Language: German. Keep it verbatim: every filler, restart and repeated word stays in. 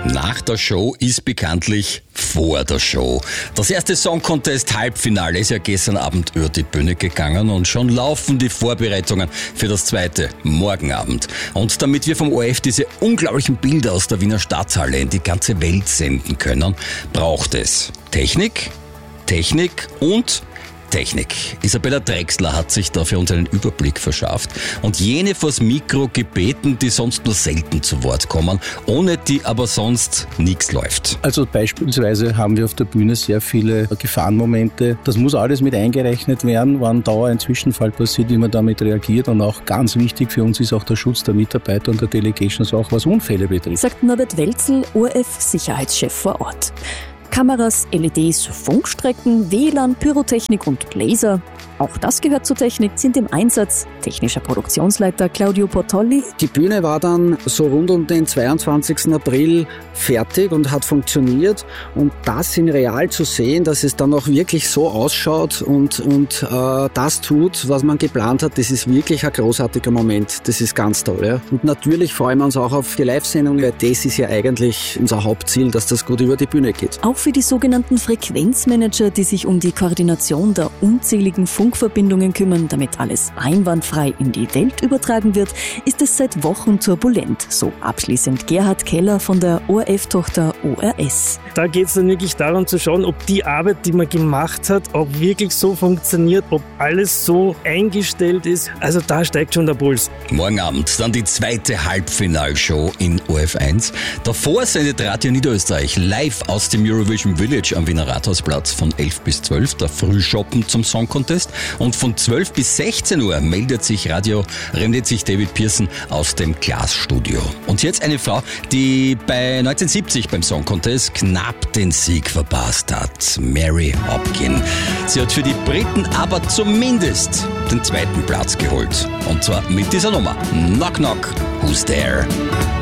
Nach der Show ist bekanntlich vor der Show. Das erste Song Contest Halbfinale ist ja gestern Abend über die Bühne gegangen und schon laufen die Vorbereitungen für das zweite morgen Abend. Und damit wir vom O R F diese unglaublichen Bilder aus der Wiener Stadthalle in die ganze Welt senden können, braucht es Technik, Technik und Technik. Isabella Drechsler hat sich da für uns einen Überblick verschafft und jene vors Mikro gebeten, die sonst nur selten zu Wort kommen, ohne die aber sonst nichts läuft. Also beispielsweise haben wir auf der Bühne sehr viele Gefahrenmomente. Das muss alles mit eingerechnet werden, wann dauernd ein Zwischenfall passiert, wie man damit reagiert. Und auch ganz wichtig für uns ist auch der Schutz der Mitarbeiter und der Delegations, auch was Unfälle betrifft. Sagt Norbert Welzel, O R F-Sicherheitschef vor Ort. Kameras, L E Ds, Funkstrecken, W L A N, Pyrotechnik und Laser. Auch das gehört zur Technik, sind im Einsatz. Technischer Produktionsleiter Claudio Portolli. Die Bühne war dann so rund um den zweiundzwanzigsten April fertig und hat funktioniert. Und das in real zu sehen, dass es dann auch wirklich so ausschaut und, und äh, das tut, was man geplant hat, das ist wirklich ein großartiger Moment. Das ist ganz toll. Ja? Und natürlich freuen wir uns auch auf die Live-Sendung, weil das ist ja eigentlich unser Hauptziel, dass das gut über die Bühne geht. Auch für die sogenannten Frequenzmanager, die sich um die Koordination der unzähligen Funkverbindungen kümmern, damit alles einwandfrei in die Welt übertragen wird, ist es seit Wochen turbulent, so abschließend Gerhard Keller von der O R F-Tochter O R S. Da geht es dann wirklich darum zu schauen, ob die Arbeit, die man gemacht hat, auch wirklich so funktioniert, ob alles so eingestellt ist. Also da steigt schon der Puls. Morgen Abend dann die zweite Halbfinalshow in O R F eins. Davor sendet Radio Niederösterreich live aus dem Eurovision Village am Wiener Rathausplatz von elf bis zwölf, der Frühschoppen zum Song Contest. Und von zwölf bis sechzehn Uhr meldet sich Radio, meldet sich David Pearson aus dem Glasstudio. Und jetzt eine Frau, die bei neunzehnhundertsiebzig beim Song Contest knapp den Sieg verpasst hat. Mary Hopkin. Sie hat für die Briten aber zumindest den zweiten Platz geholt. Und zwar mit dieser Nummer. Knock Knock, Who's There?